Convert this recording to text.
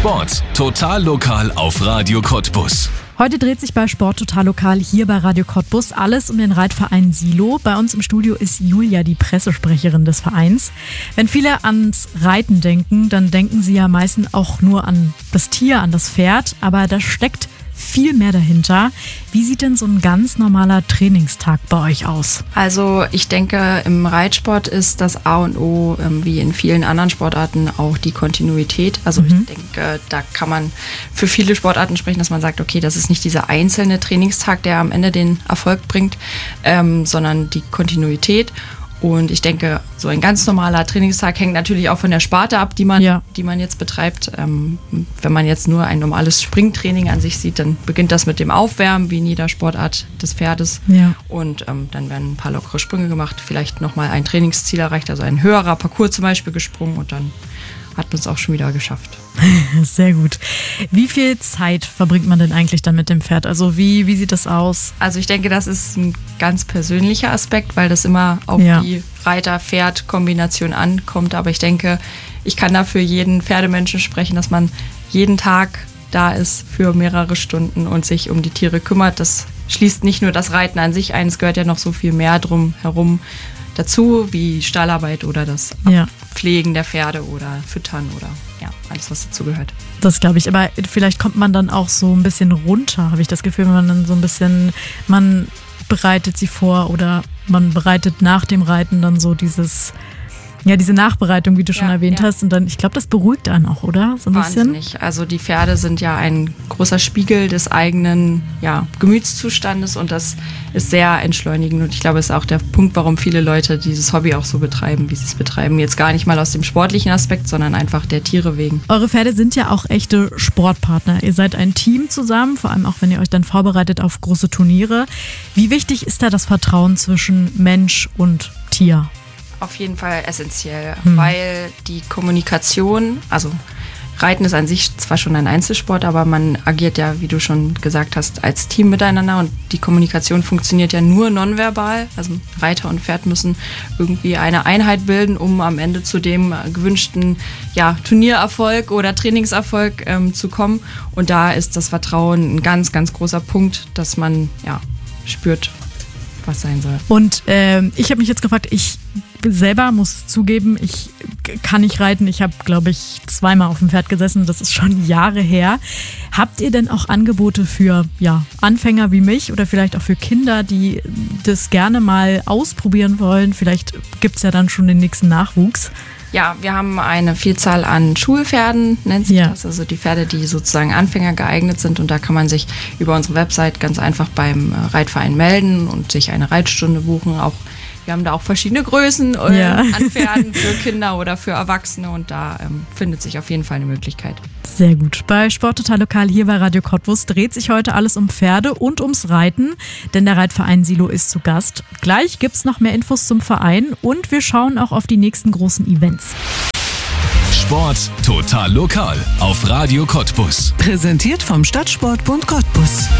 Sport. Total lokal auf Radio Cottbus. Heute dreht sich bei Sport total lokal hier bei Radio Cottbus alles um den Reitverein Silo. Bei uns im Studio ist Julia, die Pressesprecherin des Vereins. Wenn viele ans Reiten denken, dann denken sie ja meistens auch nur an das Tier, an das Pferd. Aber da steckt viel mehr dahinter. Wie sieht denn so ein ganz normaler Trainingstag bei euch aus? Also ich denke, im Reitsport ist das A und O, wie in vielen anderen Sportarten, auch die Kontinuität. Also ich denke, da kann man für viele Sportarten sprechen, dass man sagt, okay, das ist nicht dieser einzelne Trainingstag, der am Ende den Erfolg bringt, sondern die Kontinuität. Und ich denke, so ein ganz normaler Trainingstag hängt natürlich auch von der Sparte ab, die man jetzt betreibt. Wenn man jetzt nur ein normales Springtraining an sich sieht, dann beginnt das mit dem Aufwärmen, wie in jeder Sportart des Pferdes. Ja. Und dann werden ein paar lockere Sprünge gemacht, vielleicht nochmal ein Trainingsziel erreicht, also ein höherer Parcours zum Beispiel gesprungen und dann hat man es auch schon wieder geschafft. Sehr gut. Wie viel Zeit verbringt man denn eigentlich dann mit dem Pferd? Also wie sieht das aus? Also ich denke, das ist ein ganz persönlicher Aspekt, weil das immer auf die Reiter-Pferd-Kombination ankommt. Aber ich denke, ich kann da für jeden Pferdemenschen sprechen, dass man jeden Tag da ist für mehrere Stunden und sich um die Tiere kümmert. Das schließt nicht nur das Reiten an sich ein, es gehört ja noch so viel mehr drum herum dazu, wie Stallarbeit oder das Pflegen der Pferde oder Füttern oder alles, was dazu gehört. Das glaube ich, aber vielleicht kommt man dann auch so ein bisschen runter, habe ich das Gefühl, wenn man dann so ein bisschen, man bereitet sie vor oder man bereitet nach dem Reiten dann so diese Nachbereitung, wie du schon erwähnt hast. Und dann, ich glaube, das beruhigt einen auch, oder? So ein Wahnsinnig. Also die Pferde sind ja ein großer Spiegel des eigenen Gemütszustandes und das ist sehr entschleunigend. Und ich glaube, es ist auch der Punkt, warum viele Leute dieses Hobby auch so betreiben, wie sie es betreiben. Jetzt gar nicht mal aus dem sportlichen Aspekt, sondern einfach der Tiere wegen. Eure Pferde sind ja auch echte Sportpartner. Ihr seid ein Team zusammen, vor allem auch, wenn ihr euch dann vorbereitet auf große Turniere. Wie wichtig ist da das Vertrauen zwischen Mensch und Tier? Auf jeden Fall essentiell, weil die Kommunikation, also Reiten ist an sich zwar schon ein Einzelsport, aber man agiert ja, wie du schon gesagt hast, als Team miteinander und die Kommunikation funktioniert ja nur nonverbal. Also Reiter und Pferd müssen irgendwie eine Einheit bilden, um am Ende zu dem gewünschten Turniererfolg oder Trainingserfolg zu kommen. Und da ist das Vertrauen ein ganz, ganz großer Punkt, dass man spürt, was sein soll. Und ich habe mich jetzt gefragt, ich selber muss zugeben, ich kann nicht reiten. Ich habe, glaube ich, 2-mal auf dem Pferd gesessen. Das ist schon Jahre her. Habt ihr denn auch Angebote für Anfänger wie mich oder vielleicht auch für Kinder, die das gerne mal ausprobieren wollen? Vielleicht gibt es ja dann schon den nächsten Nachwuchs. Ja, wir haben eine Vielzahl an Schulpferden, nennt sich das. Also die Pferde, die sozusagen Anfänger geeignet sind. Und da kann man sich über unsere Website ganz einfach beim Reitverein melden und sich eine Reitstunde buchen. Wir haben da auch verschiedene Größen an Pferden für Kinder oder für Erwachsene und da findet sich auf jeden Fall eine Möglichkeit. Sehr gut. Bei Sport total lokal hier bei Radio Cottbus dreht sich heute alles um Pferde und ums Reiten, denn der Reitverein Silo ist zu Gast. Gleich gibt's noch mehr Infos zum Verein und wir schauen auch auf die nächsten großen Events. Sport total lokal auf Radio Cottbus. Präsentiert vom Stadtsportbund Cottbus.